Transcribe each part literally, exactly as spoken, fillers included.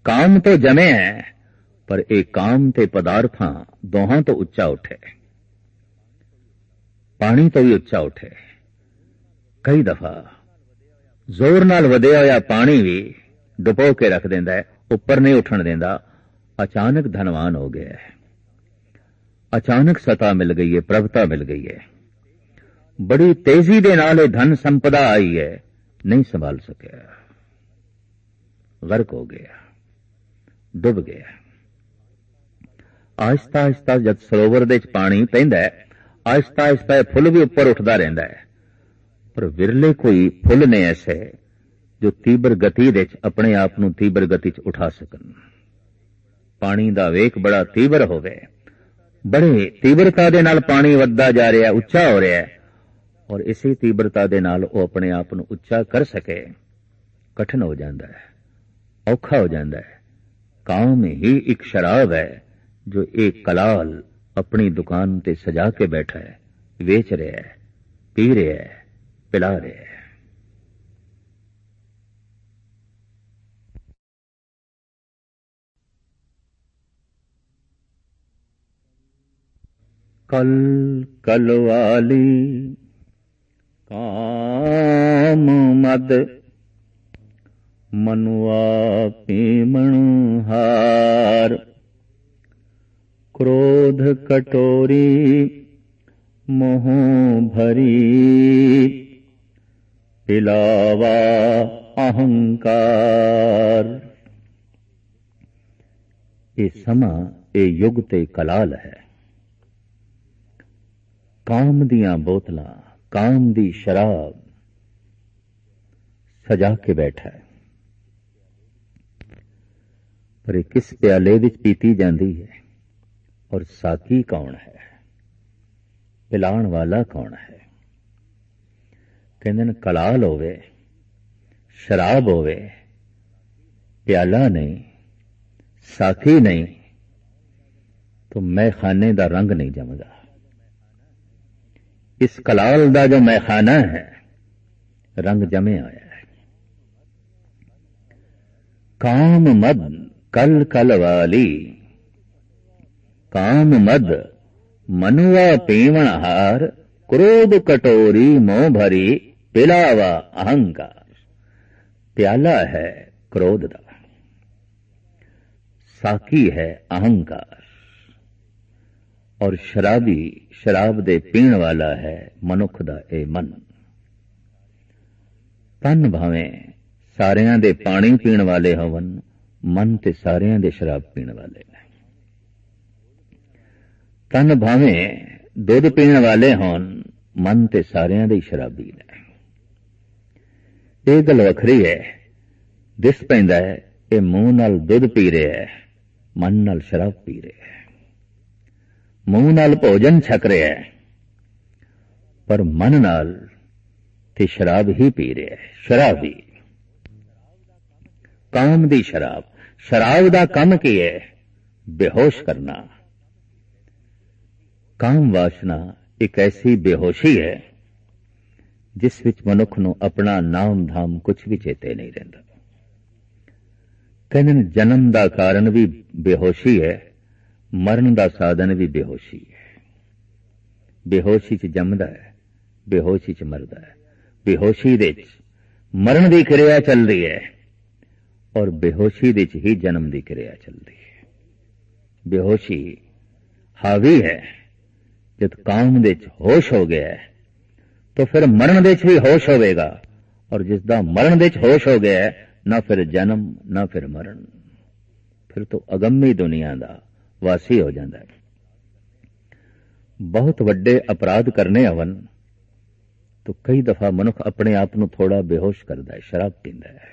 काम तो जमे है, पर एक काम ते पदार्थां दोहां तो उच्चा उठे। पानी तो भी उच्चा उठे। कई दफा जोर नाल वधिया होया पानी भी डुबो के रख देंदा है, उपर नहीं उठण देंदा। अचानक धनवान हो गया है, अचानक सता मिल गई है, प्रभुता मिल गई है, बड़ी तेजी दे नाल धन संपदा आई है, नहीं संभाल सकिया, गर्क हो गया, डुब गया। आहिस्ता आहिस्ता जब सरोवर दे पानी पैंदा है, आहिस्ता आहिस्ता फुल भी उपर उठदा रहिंदा है, पर विरले कोई फुल ने ऐसे जो तीबर गति दे अपने आप नूं तीबर गति च उठा सकन। पानी दा वेग बड़ा तीबर होवे, बड़े तीव्रता दे नाल पानी वधदा जा रहा है, उच्चा हो रहा है, और इसी तीव्रता दे नाल वो अपने आप नूं उच्चा कर सके कठिन हो जाता है, औखा हो जाता है। काम ही एक शराब है जो एक कलाल अपनी दुकान ते सजा के बैठा है, वेच रहा है, पी रहा है, पिला रहा है। कल कलवाली काम मद मनुआ पीमण हार, क्रोध कटोरी मोह भरी, पिलावा अहंकार। ये समा ये युग ते कलाल है। काम दियां बोतलां, काम दी शराब सजा के बैठा है, पर किस प्याले विच पीती जाती है, और साकी कौन है, पिलाण वाला कौन है। कहंदे ने कलाल होवे, शराब होवे, प्याला नहीं, साकी नहीं, तो मैखाने दा रंग नहीं जमदा। इस कलाल दा जो मैखाना है, रंग जमे आया है। काम मद कल कल वाली, काम मद मनुआ पीवण हार, क्रोध कटोरी मोह भरी, पिलावा अहंकार। प्याला है क्रोध दा, साकी है अहंकार, और शराबी शराब दे पीण वाला है मनुख दा ए मन। तन भावें सारियां दे पानी पीण वाले होवन, मन ते सारियां दे शराब पीण वाले ने। तन भावें दुध पीण वाले होन, मन ते सारियां दे शराबी ने। ये गल वखरी है, दिस पैंदा है ये मूंह नाल दुध पी रहा है, मन नाल शराब पी रहा है। मूंह नाल भोजन छक रहा है, पर मन नाल ते शराब ही पी रहा है। शराबी काम दी शराब, शराब दा काम की है? बेहोश करना। काम वासना एक ऐसी बेहोशी है जिस विच मनुख नूं अपना नाम धाम कुछ भी चेते नहीं रहिंदा। कहंदे ने जन्म दा कारण भी बेहोशी है, मरण दा साधन भी बेहोशी है। बेहोशी च जमदा है, बेहोशी च मरदा है। बेहोशी दे च मरण दी क्रिया चल रही है, और बेहोशी दे च ही जन्म दी क्रिया चल रही है। बेहोशी हावी है। जब काम दे च होश हो गया है, तो फिर मरण दे च भी होश होवेगा, और जिसदा मरण दे च होश हो गया है, ना फिर जन्म ना फिर मरण, फिर तो अगम्मी दुनिया दा वासी हो जाता है। बहुत वड्डे अपराध करने आवन तो कई दफा मनुख अपने आप नूं थोड़ा बेहोश करता है, शराब पींदा है।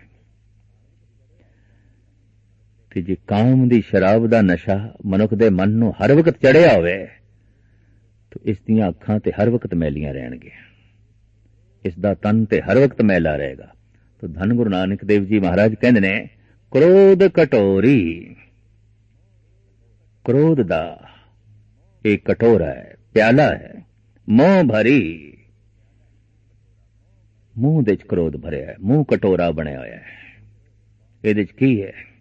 ते जे काम दी शराब दा नशा मनुख दे मन नूं हर वक्त चढ़िया होवे, तो इस दियां अखां ते हर वक्त मैलियां रहणगियां, इसदा तन ते हर वक्त मैला रहेगा। तो धन गुरु नानक देव जी महाराज कहंदे ने, क्रोध कटोरी, क्रोध दा एक कटोरा है, प्याला है, मोह भरी, मूंह दे च क्रोध भरिया है, मूंह कटोरा बनिया होया है। इहदे च की है?